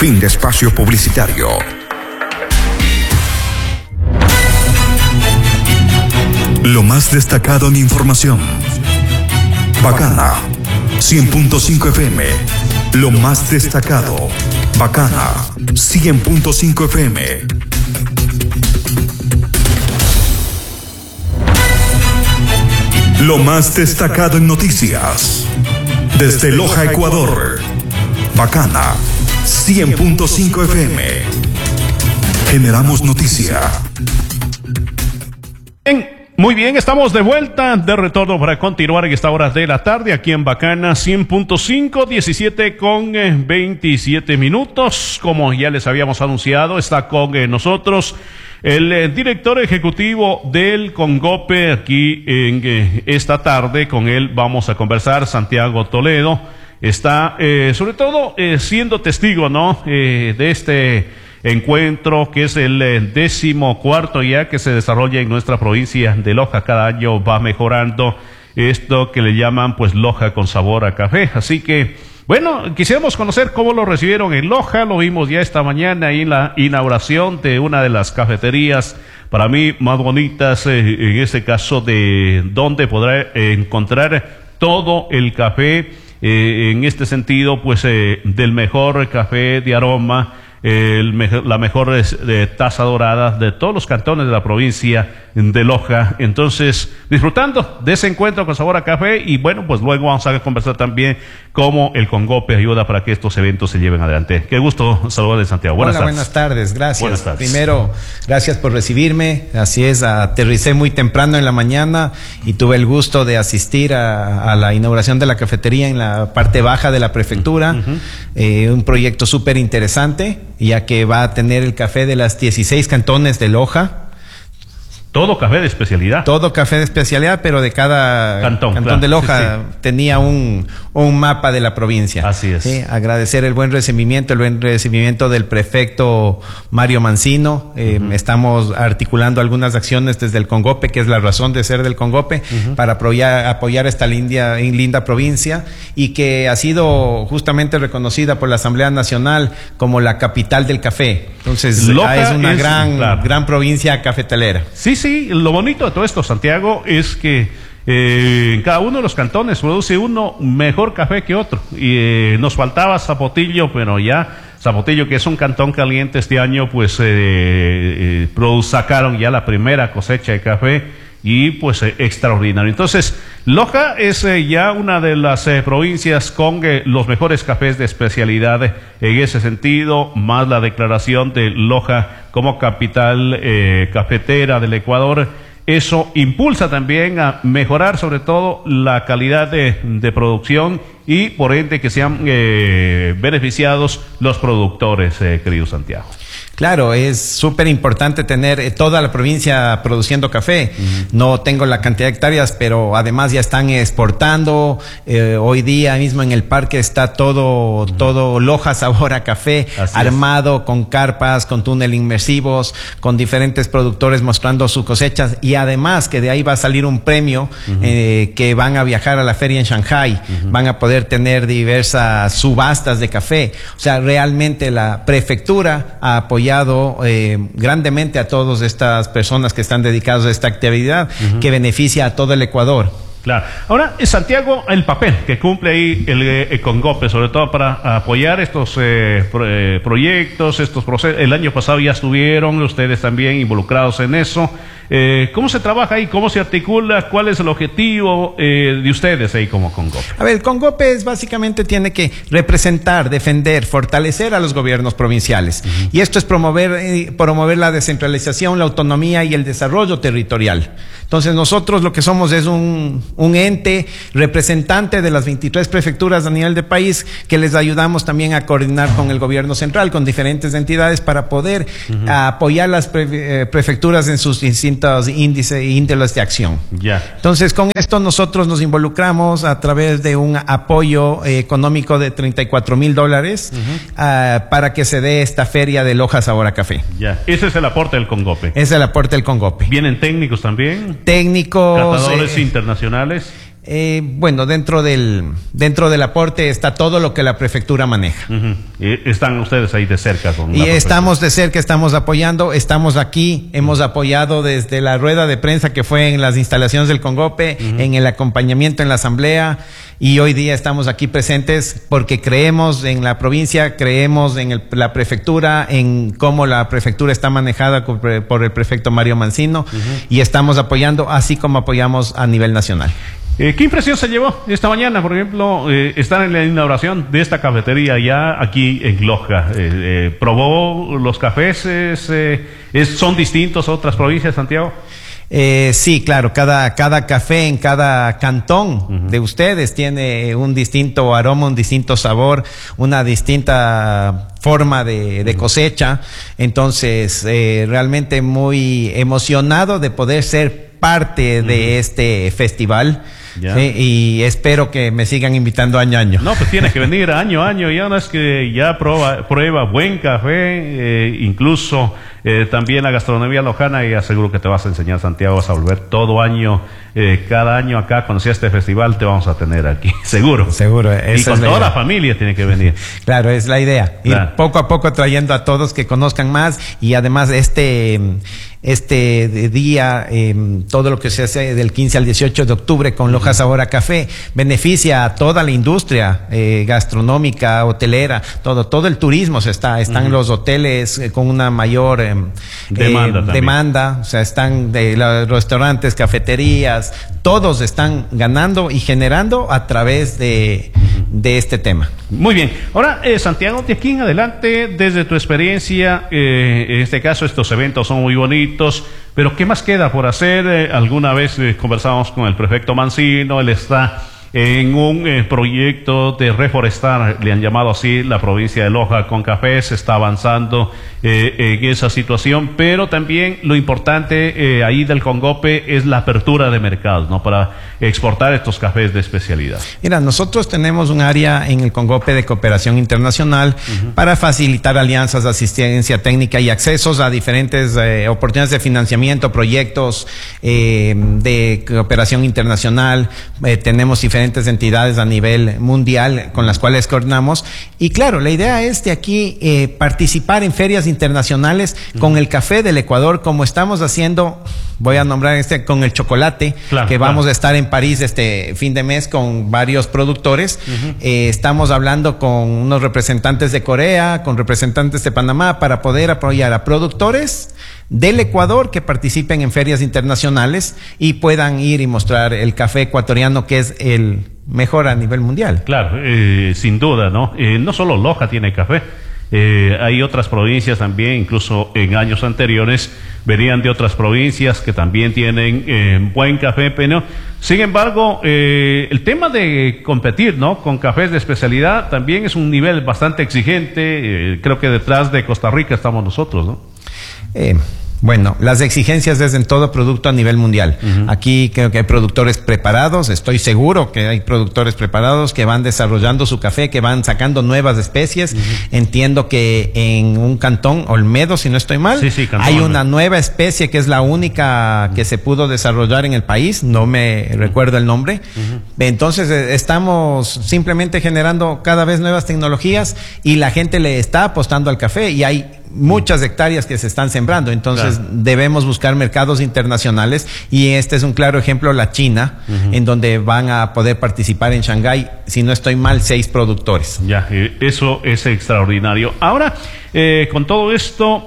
Fin de espacio publicitario. Lo más destacado en información. Bacana 100.5 FM. Lo más destacado. Bacana 100.5 FM. Lo más destacado en noticias. Desde Loja, Ecuador. Bacana 100.5 FM. Generamos noticia. Muy bien, estamos de vuelta, de retorno para continuar en esta hora de la tarde aquí en Bacana 100.5, 17:27. Como ya les habíamos anunciado, está con nosotros el director ejecutivo del CONGOPE aquí en esta tarde. Con él vamos a conversar. Santiago Toledo está sobre todo siendo testigo, ¿no? De este encuentro que es el 14º ya que se desarrolla en nuestra provincia de Loja. Cada año va mejorando esto que le llaman pues Loja con sabor a café. Así que bueno, quisiéramos conocer cómo lo recibieron en Loja. Lo vimos ya esta mañana ahí en la inauguración de una de las cafeterías para mí más bonitas, en este caso de donde podrá encontrar todo el café, en este sentido pues del mejor café de aroma, la mejor taza dorada de todos los cantones de la provincia de Loja. Entonces, disfrutando de ese encuentro con sabor a café. Y bueno, pues luego vamos a conversar también cómo el CONGOPE ayuda para que estos eventos se lleven adelante. Qué gusto saludar de Santiago. Buenas tardes. Buenas tardes, gracias. Buenas tardes. Primero, gracias por recibirme. Así es, aterricé muy temprano en la mañana y tuve el gusto de asistir a la inauguración de la cafetería en la parte baja de la prefectura. Un proyecto súper interesante, ya que va a tener el café de las 16 cantones de Loja. Todo café de especialidad. Todo café de especialidad, pero de cada cantón claro, de Loja sí. tenía un mapa de la provincia. Así es. Sí, agradecer el buen recibimiento del prefecto Mario Mancino. Estamos articulando algunas acciones desde el CONGOPE, que es la razón de ser del CONGOPE, para apoyar esta linda provincia, y que ha sido justamente reconocida por la Asamblea Nacional como la capital del café. Entonces, Loja es una claro, gran provincia cafetalera. Sí, lo bonito de todo esto, Santiago, es que en cada uno de los cantones produce uno mejor café que otro. Y nos faltaba Zapotillo, pero ya Zapotillo, que es un cantón caliente, este año pues sacaron ya la primera cosecha de café y pues extraordinario. Entonces, Loja es ya una de las provincias con los mejores cafés de especialidad en ese sentido, más la declaración de Loja como capital cafetera del Ecuador. Eso impulsa también a mejorar sobre todo la calidad de producción y por ende que sean beneficiados los productores, querido Santiago. Claro, es súper importante tener toda la provincia produciendo café. No tengo la cantidad de hectáreas, pero además ya están exportando. Hoy día mismo en el parque está todo Loja sabor a café, así armado es, con carpas, con túnel inmersivos, con diferentes productores mostrando sus cosechas, y además que de ahí va a salir un premio que van a viajar a la feria en Shanghai. Van a poder tener diversas subastas de café. O sea, realmente la prefectura ha apoyado grandemente a todas estas personas que están dedicadas a esta actividad que beneficia a todo el Ecuador. Claro. Ahora, Santiago, el papel que cumple ahí el CONGOPE, sobre todo para apoyar estos proyectos, estos procesos. El año pasado ya estuvieron ustedes también involucrados en eso. ¿Cómo se trabaja ahí? ¿Cómo se articula? ¿Cuál es el objetivo de ustedes ahí como CONGOPE? A ver, el CONGOPE básicamente tiene que representar, defender, fortalecer a los gobiernos provinciales. Y esto es promover la descentralización, la autonomía y el desarrollo territorial. Entonces nosotros lo que somos es un ente representante de las 23 prefecturas a nivel de país, que les ayudamos también a coordinar con el gobierno central, con diferentes entidades, para poder apoyar las prefecturas en sus distintos índices de acción. Entonces, con esto nosotros nos involucramos a través de un apoyo económico de $34,000 para que se dé esta feria de Loja Sabor a Café. Ese es el aporte del CONGOPE. Es el aporte del CONGOPE. ¿Vienen técnicos también? Técnicos. ¿Catadores internacionales? Bueno, dentro del aporte está todo lo que la prefectura maneja. Están ustedes ahí de cerca con y estamos de cerca, estamos apoyando, estamos aquí, hemos apoyado desde la rueda de prensa que fue en las instalaciones del Congope, en el acompañamiento en la asamblea, y hoy día estamos aquí presentes porque creemos en la provincia, creemos en la prefectura, en cómo la prefectura está manejada por el prefecto Mario Mancino, y estamos apoyando así como apoyamos a nivel nacional. ¿Qué impresión se llevó esta mañana, por ejemplo, estar en la inauguración de esta cafetería ya aquí en Loja? ¿Probó los cafés? ¿Son distintos a otras provincias, Santiago? Sí, claro, cada café en cada cantón de ustedes tiene un distinto aroma, un distinto sabor, una distinta forma de cosecha. Entonces, realmente muy emocionado de poder ser parte de este festival. Sí, y espero que me sigan invitando año a año. No, pues tienes que venir año a año. Ya no es que ya prueba buen café, incluso también la gastronomía lojana, y aseguro que te vas a enseñar, Santiago, vas a volver todo año, cada año acá, cuando sea este festival, te vamos a tener aquí, seguro. Seguro. Y con toda la familia tiene que venir. Claro, es la idea. Claro. Ir poco a poco trayendo a todos que conozcan más, y además este día, todo lo que se hace del 15 al 18 de octubre con Loja Sabor a Café, beneficia a toda la industria gastronómica, hotelera, todo el turismo están los hoteles con una mayor demanda, o sea, están de los restaurantes, cafeterías, todos están ganando y generando a través de este tema. Muy bien. Ahora, Santiago, de aquí en adelante, desde tu experiencia, en este caso estos eventos son muy bonitos, pero ¿qué más queda por hacer? Alguna vez conversamos con el prefecto Mancino, él está en un proyecto de reforestar, le han llamado así, la provincia de Loja con café. Se está avanzando en esa situación, pero también lo importante ahí del Congope es la apertura de mercados, ¿no? Para exportar estos cafés de especialidad. Mira, nosotros tenemos un área en el Congope de cooperación internacional para facilitar alianzas, asistencia técnica y accesos a diferentes oportunidades de financiamiento, proyectos de cooperación internacional. Tenemos diferentes entidades a nivel mundial con las cuales coordinamos, y claro, la idea es de aquí participar en ferias internacionales con el café del Ecuador, como estamos haciendo, voy a nombrar con el chocolate, que vamos a estar en París este fin de mes con varios productores. Estamos hablando con unos representantes de Corea, con representantes de Panamá, para poder apoyar a productores del Ecuador que participen en ferias internacionales y puedan ir y mostrar el café ecuatoriano, que es el mejor a nivel mundial. Claro, sin duda, ¿no? No solo Loja tiene café, hay otras provincias también, incluso en años anteriores venían de otras provincias que también tienen buen café, pero sin embargo, el tema de competir, ¿no?, con cafés de especialidad también es un nivel bastante exigente. Creo que detrás de Costa Rica estamos nosotros, ¿no? Bueno, las exigencias es en todo producto a nivel mundial. Aquí creo que hay productores preparados, estoy seguro que hay productores preparados que van desarrollando su café, que van sacando nuevas especies. Entiendo que en un cantón, Olmedo, si no estoy mal, hay una nueva especie que es la única que se pudo desarrollar en el país, no me recuerdo el nombre. Entonces estamos simplemente generando cada vez nuevas tecnologías y la gente le está apostando al café, y hay muchas hectáreas que se están sembrando. Entonces debemos buscar mercados internacionales, y este es un claro ejemplo, la China, en donde van a poder participar en Shanghái, si no estoy mal, 6 productores. Ya, eso es extraordinario. Ahora, con todo esto,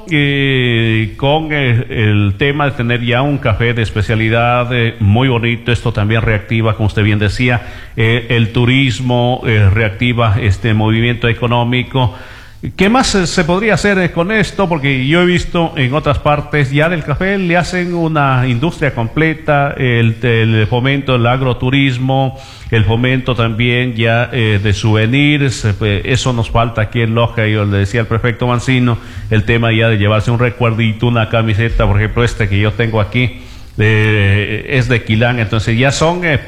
con el tema de tener ya un café de especialidad muy bonito, esto también reactiva, como usted bien decía, el turismo, reactiva este movimiento económico. ¿Qué más se podría hacer con esto? Porque yo he visto en otras partes ya del café le hacen una industria completa, el fomento del agroturismo, el fomento también ya de souvenirs. Eso nos falta aquí en Loja. Yo le decía al prefecto Mancino, el tema ya de llevarse un recuerdito, una camiseta, por ejemplo, que yo tengo aquí, es de Quilán. Entonces ya son